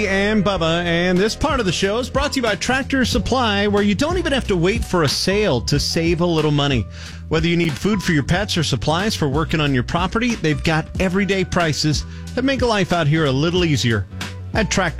And Bubba, and this part of the show is brought to you by Tractor Supply, where you don't even have to wait for a sale to save a little money. Whether you need food for your pets or supplies for working on your property, they've got everyday prices that make life out here a little easier. At Tractor